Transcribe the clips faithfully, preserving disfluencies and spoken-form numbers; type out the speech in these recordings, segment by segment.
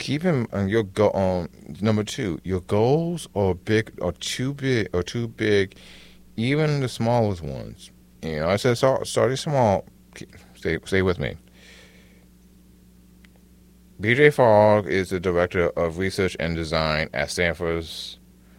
keep in on your go on number two. Your goals are big or too big or too big, even the smallest ones. You know, I said start starting small. Stay stay with me. B J Fogg is the director of research and design at Stanford's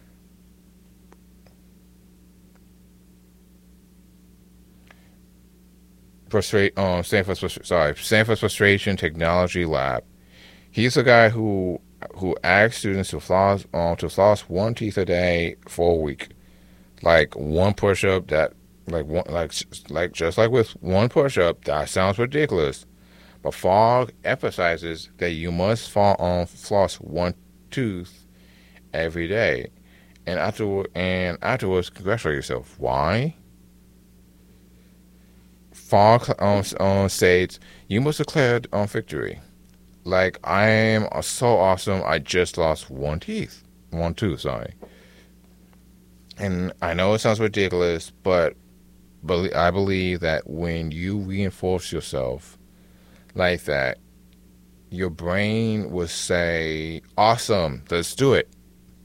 Frustra- um, Stanford's sorry Stanford's Frustration Technology Lab. He's the guy who who asks students to floss um, to floss one teeth a day for a week, like one push up. That like one like like just like with one push up, that sounds ridiculous. But Fogg emphasizes that you must fall on floss one tooth every day, and afterward and afterwards congratulate yourself. Why? Fogg um, um, states you must declare on victory. Like I am so awesome. I just lost one teeth, one tooth. Sorry. And I know it sounds ridiculous, but I believe that when you reinforce yourself like that, your brain will say, "Awesome, let's do it."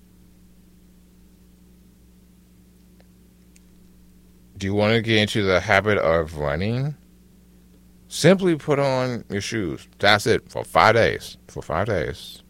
Do you want to get into the habit of running? Simply put on your shoes. That's it for five days. For five days.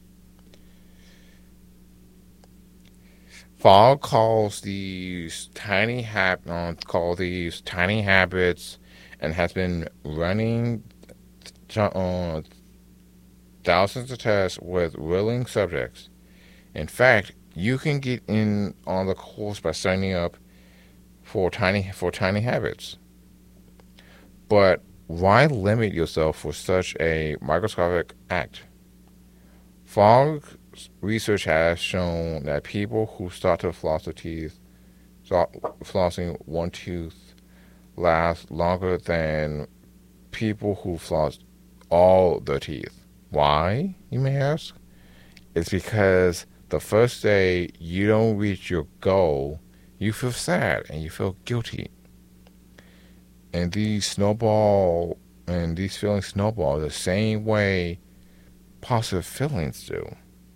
Fogg calls these tiny hab uh, call these tiny habits, and has been running uh, thousands of tests with willing subjects. In fact, you can get in on the course by signing up for tiny for tiny habits. But why limit yourself for such a microscopic act? Fogg's research has shown that people who start to floss their teeth, start flossing one tooth, last longer than people who floss all their teeth. Why, you may ask? It's because the first day you don't reach your goal, you feel sad and you feel guilty. And these snowball and these feelings snowball the same way positive feelings do.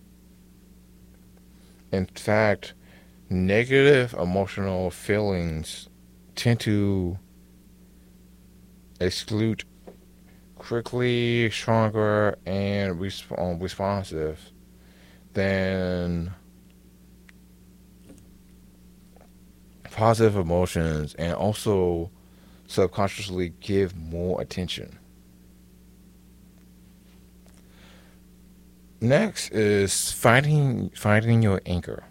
In fact, negative emotional feelings tend to exclude quickly, stronger, and resp- responsive than positive emotions, and also subconsciously give more attention. Next is finding finding your anchor.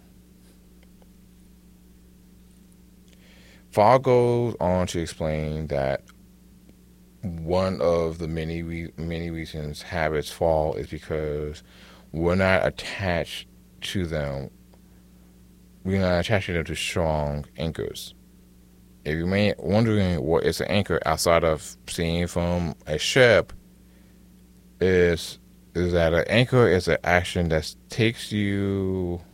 Fogg goes on to explain that one of the many re- many reasons habits fall is because we're not attached to them. We're not attaching them to strong anchors. If you may wondering what is an anchor outside of seeing from a ship, is is that an anchor is an action that takes you